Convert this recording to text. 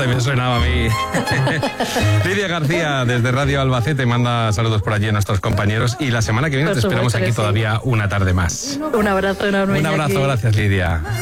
también sonaba a mí. Lidia García, desde Radio Albacete, manda saludos por allí a nuestros compañeros. Y la semana que viene te esperamos aquí todavía una tarde más. Un abrazo enorme. Un abrazo, Iñaki. gracias, Lidia.